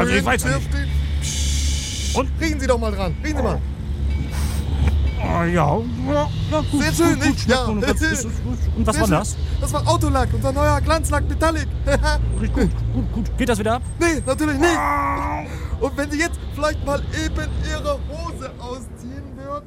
Also ich weiß Hier nicht. steht. Und? Riechen Sie doch mal dran. Riechen Sie mal. Ah, ja, gut. Sehr schön, gut, nicht? Ja. Und was war Sehr das? schön. Das war Autolack, unser neuer Glanzlack Metallic. Gut. Geht das wieder ab? Nee, natürlich nicht. Und wenn Sie jetzt vielleicht mal eben Ihre Hose ausziehen